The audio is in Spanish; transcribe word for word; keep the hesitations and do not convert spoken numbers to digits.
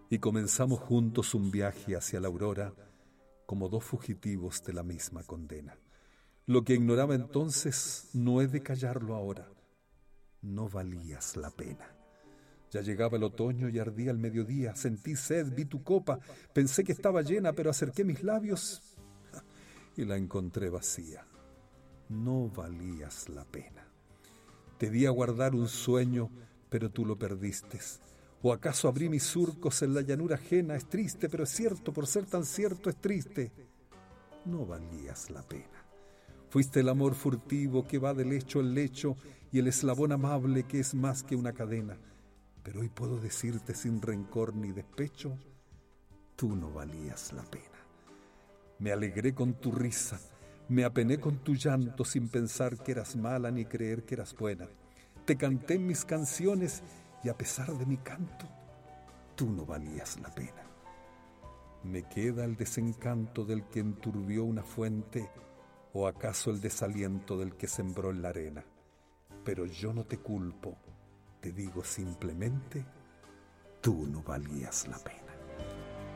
y comenzamos juntos un viaje hacia la aurora como dos fugitivos de la misma condena. Lo que ignoraba entonces no he de callarlo ahora. No valías la pena. Ya llegaba el otoño y ardía el mediodía. Sentí sed, vi tu copa, pensé que estaba llena, pero acerqué mis labios y la encontré vacía. No valías la pena. Te di a guardar un sueño, pero tú lo perdiste. ¿O acaso abrí mis surcos en la llanura ajena? Es triste, pero es cierto, por ser tan cierto es triste. No valías la pena. Fuiste el amor furtivo que va de lecho en lecho y el eslabón amable que es más que una cadena. Pero hoy puedo decirte sin rencor ni despecho, tú no valías la pena. Me alegré con tu risa, me apené con tu llanto sin pensar que eras mala ni creer que eras buena. Te canté en mis canciones y a pesar de mi canto, tú no valías la pena. Me queda el desencanto del que enturbió una fuente o acaso el desaliento del que sembró en la arena. Pero yo no te culpo, te digo simplemente, tú no valías la pena.